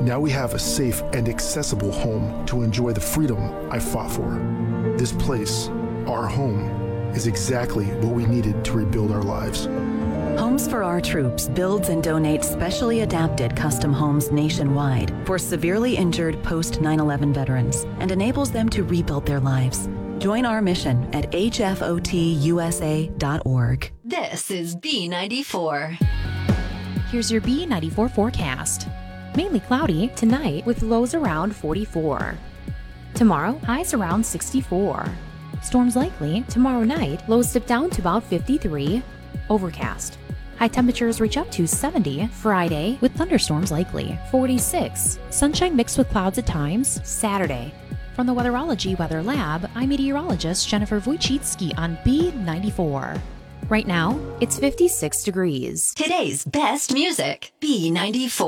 Now we have a safe and accessible home to enjoy the freedom I fought for. This place, our home, is exactly what we needed to rebuild our lives. Homes for Our Troops builds and donates specially adapted custom homes nationwide for severely injured post 9/11 veterans and enables them to rebuild their lives. Join our mission at hfotusa.org. This is B94. Here's your B94 forecast. Mainly cloudy tonight with lows around 44. Tomorrow, highs around 64. Storms likely tomorrow night, lows dip down to about 53. Overcast. High temperatures reach up to 70 Friday with thunderstorms likely. 46. Sunshine mixed with clouds at times Saturday. From the Weatherology Weather Lab, I'm meteorologist Jennifer Wojcicki on B94. Right now, it's 56 degrees. Today's best music, B94.